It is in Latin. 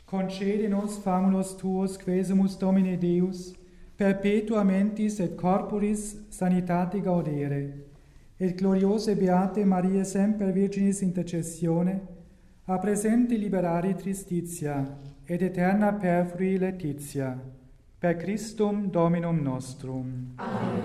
Concede nos famulus tuos, quesumus Domine Deus, perpetua mentis et corporis sanitate gaudere, et gloriose beate Mariae semper Virginis intercessione, a presente liberari tristitia, et eterna perfrui laetitia, per Christum Dominum nostrum. Amen.